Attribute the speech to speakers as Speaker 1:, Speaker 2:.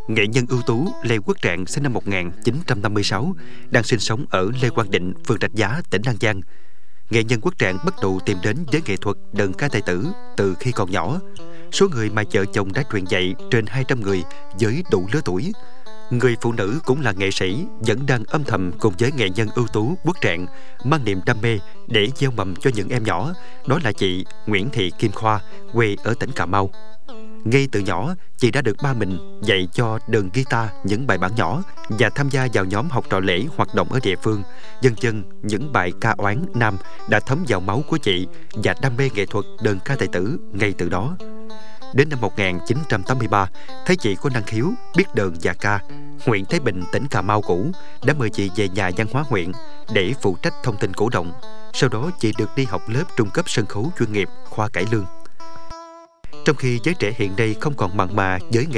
Speaker 1: Nghệ nhân ưu tú Lê Quốc Trạng sinh năm 1956, đang sinh sống ở Lê Quang Định, phường Rạch Giá, tỉnh An Giang. Nghệ nhân Quốc Trạng bắt đầu tìm đến với nghệ thuật đơn ca tài tử từ khi còn nhỏ. Số người mà vợ chồng đã truyền dạy trên 200 người với đủ lứa tuổi. Người phụ nữ cũng là nghệ sĩ vẫn đang âm thầm cùng với nghệ nhân ưu tú Quốc Trạng mang niềm đam mê để gieo mầm cho những em nhỏ. Đó là chị Nguyễn Thị Kim Khoa, quê ở tỉnh Cà Mau. Ngay từ nhỏ, chị đã được ba mình dạy cho đờn guitar những bài bản nhỏ và tham gia vào nhóm học trò lễ hoạt động ở địa phương. Dần dần, những bài ca oán nam đã thấm vào máu của chị và đam mê nghệ thuật đờn ca tài tử ngay từ đó. Đến năm 1983, thấy chị có năng khiếu, biết đờn và ca, huyện Thái Bình, tỉnh Cà Mau cũ đã mời chị về nhà văn hóa huyện để phụ trách thông tin cổ động. Sau đó, chị được đi học lớp trung cấp sân khấu chuyên nghiệp khoa cải lương. Trong khi giới trẻ hiện nay không còn mặn mà với nghệ